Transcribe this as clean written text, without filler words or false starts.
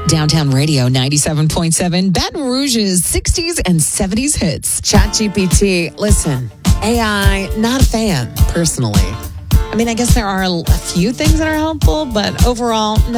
Downtown Radio 97.7, Baton Rouge's 60s and 70s hits. ChatGPT, listen, AI, not a fan, personally. I mean, I guess there are a few things that are helpful, but overall, no.